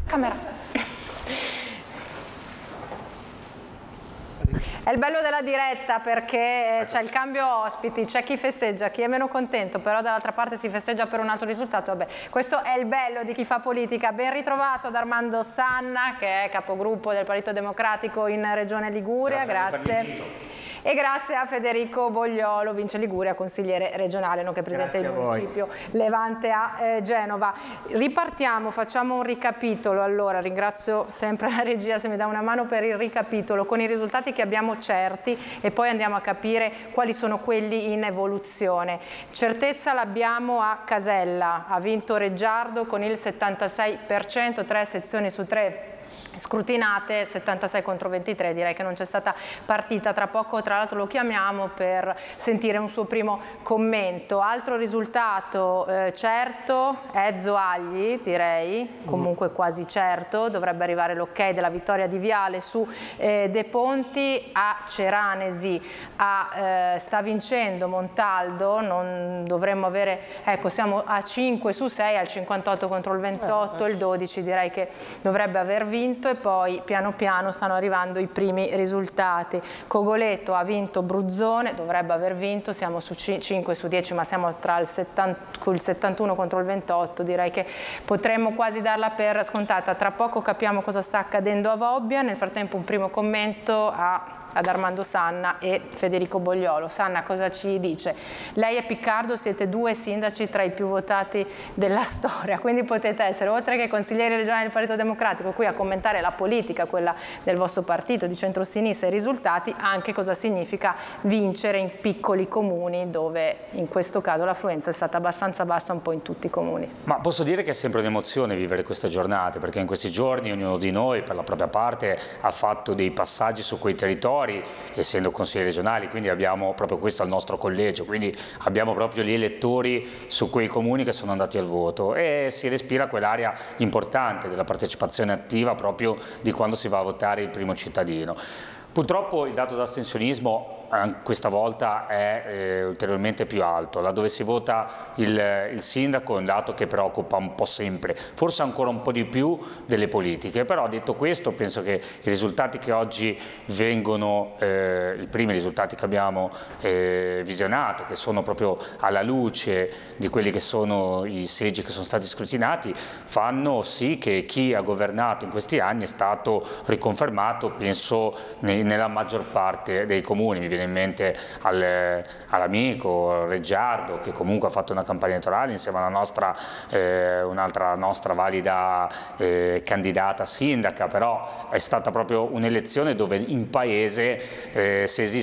Camera. È il bello della diretta perché c'è il cambio ospiti, c'è chi festeggia, chi è meno contento, però dall'altra parte si festeggia per un altro risultato. Vabbè, questo è il bello di chi fa politica. Ben ritrovato ad Armando Sanna, che è capogruppo del Partito Democratico in Regione Liguria. Grazie. E grazie a Federico Bogliolo, Vince Liguria, consigliere regionale, nonché presidente del municipio Levante a Genova. Ripartiamo, facciamo un ricapitolo. Allora, ringrazio sempre la regia se mi dà una mano per il ricapitolo, con i risultati che abbiamo certi e poi andiamo a capire quali sono quelli in evoluzione. Certezza l'abbiamo a Casella, ha vinto Reggiardo con il 76%, 3 sezioni su 3 scrutinate, 76 contro 23, direi che non c'è stata partita. Tra poco tra l'altro lo chiamiamo per sentire un suo primo commento. Altro risultato certo, Ezzo Agli, direi, comunque quasi certo, dovrebbe arrivare l'ok della vittoria di Viale su De Ponti. A Ceranesi sta vincendo Montaldo, non dovremmo avere, ecco, siamo a 5 su 6, al 58 contro il 28, il 12 direi che dovrebbe aver vinto. E poi piano piano stanno arrivando i primi risultati. Cogoleto ha vinto Bruzzone, dovrebbe aver vinto, siamo su 5 su 10, ma siamo tra il 71 contro il 28, direi che potremmo quasi darla per scontata. Tra poco capiamo cosa sta accadendo a Vobbia. Nel frattempo un primo commento ad Armando Sanna e Federico Bogliolo. Sanna, cosa ci dice? Lei e Piccardo siete 2 sindaci tra i più votati della storia, quindi potete essere, oltre che consiglieri regionali del Partito Democratico, qui a commentare la politica, quella del vostro partito di centrosinistra e i risultati, anche cosa significa vincere in piccoli comuni dove in questo caso l'affluenza è stata abbastanza bassa un po' in tutti i comuni. Ma posso dire che è sempre un'emozione vivere queste giornate, perché in questi giorni ognuno di noi per la propria parte ha fatto dei passaggi su quei territori, essendo consiglieri regionali, quindi abbiamo proprio questo al nostro collegio, quindi abbiamo proprio gli elettori su quei comuni che sono andati al voto e si respira quell'area importante della partecipazione attiva proprio di quando si va a votare il primo cittadino. Purtroppo il dato d'astensionismo questa volta è ulteriormente più alto, laddove si vota il sindaco è un dato che preoccupa un po' sempre, forse ancora un po' di più delle politiche, però detto questo penso che i risultati che oggi vengono, i primi risultati che abbiamo visionato, che sono proprio alla luce di quelli che sono i seggi che sono stati scrutinati, fanno sì che chi ha governato in questi anni è stato riconfermato, penso, nella maggior parte dei comuni. Mi viene in mente all'amico Reggiardo, che comunque ha fatto una campagna elettorale insieme alla nostra, un'altra nostra valida candidata sindaca, però è stata proprio un'elezione dove in paese se esiste